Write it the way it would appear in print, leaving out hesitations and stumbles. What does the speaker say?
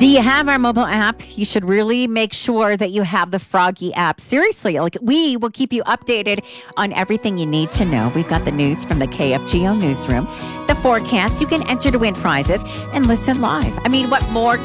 Do you have our mobile app? You should really make sure that you have the Froggy app. Seriously, like we will keep you updated on everything you need to know. We've got the news from the KFGO newsroom, the forecast. You can enter to win prizes and listen live. I mean, what more